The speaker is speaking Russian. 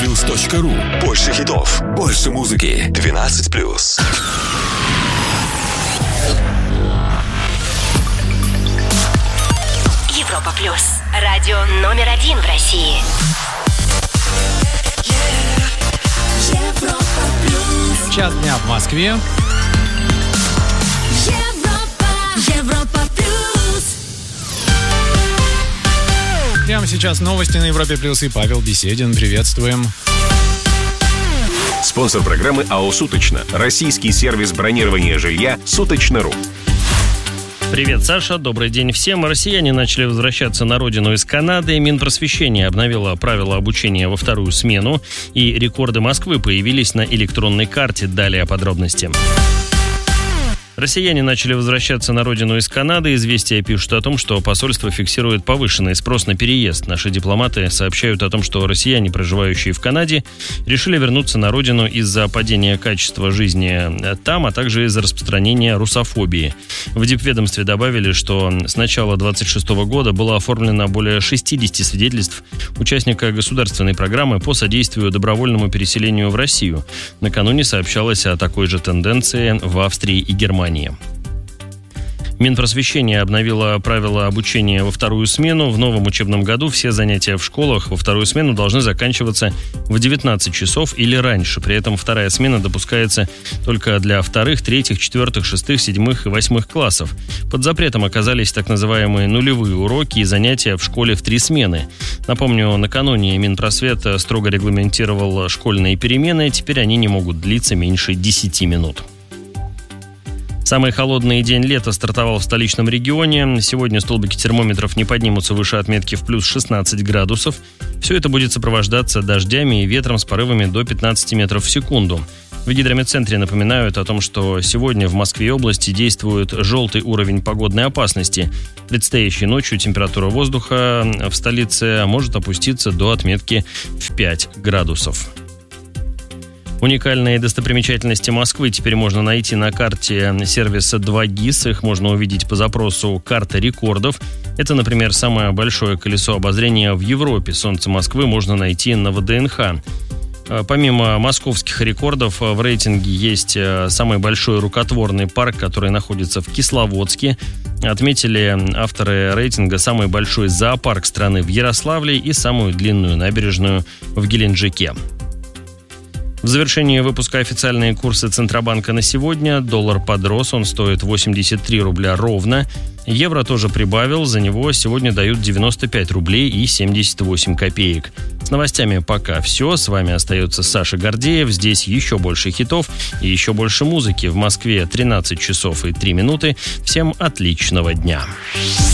europaplus.ru. Больше хитов, больше музыки. 12+. Европа Плюс. Радио номер 1 в России. Европа Плюс. Час дня в Москве. Европа Плюс. Прямо сейчас новости на Европе Плюс и Павел Беседин. Приветствуем. Спонсор программы АО «Суточно». Российский сервис бронирования жилья «Суточно.ру». Привет, Саша. Добрый день всем. Россияне начали возвращаться на родину из Канады. Минпросвещение обновило правила обучения во вторую смену. И рекорды Москвы появились на электронной карте. Далее подробности. Россияне начали возвращаться на родину из Канады. Известия пишут о том, что посольство фиксирует повышенный спрос на переезд. Наши дипломаты сообщают о том, что россияне, проживающие в Канаде, решили вернуться на родину из-за падения качества жизни там, а также из-за распространения русофобии. В дипведомстве добавили, что с начала 2026 года было оформлено более 60 свидетельств участника государственной программы по содействию добровольному переселению в Россию. Накануне сообщалось о такой же тенденции в Австрии и Германии. Минпросвещение обновило правила обучения во вторую смену. В новом учебном году все занятия в школах во вторую смену должны заканчиваться в 19 часов или раньше. При этом вторая смена допускается только для вторых, третьих, четвертых, шестых, седьмых и восьмых классов. Под запретом оказались так называемые нулевые уроки и занятия в школе в 3 смены. Напомню, накануне Минпросвет строго регламентировал школьные перемены. Теперь они не могут длиться меньше 10 минут. Самый холодный день лета стартовал в столичном регионе. Сегодня столбики термометров не поднимутся выше отметки в плюс 16 градусов. Все это будет сопровождаться дождями и ветром с порывами до 15 метров в секунду. В гидрометцентре напоминают о том, что сегодня в Москве и области действует желтый уровень погодной опасности. Предстоящей ночью температура воздуха в столице может опуститься до отметки в 5 градусов. Уникальные достопримечательности Москвы теперь можно найти на карте сервиса 2GIS. Их можно увидеть по запросу «Карта рекордов». Это, например, самое большое колесо обозрения в Европе. Солнце Москвы можно найти на ВДНХ. Помимо московских рекордов, в рейтинге есть самый большой рукотворный парк, который находится в Кисловодске. Отметили авторы рейтинга самый большой зоопарк страны в Ярославле и самую длинную набережную в Геленджике. В завершении выпуска официальные курсы Центробанка на сегодня. Доллар подрос, он стоит 83 рубля ровно. Евро тоже прибавил, за него сегодня дают 95 рублей и 78 копеек. С новостями пока все. С вами остается Саша Гордеев. Здесь еще больше хитов и еще больше музыки. В Москве 13 часов и 3 минуты. Всем отличного дня.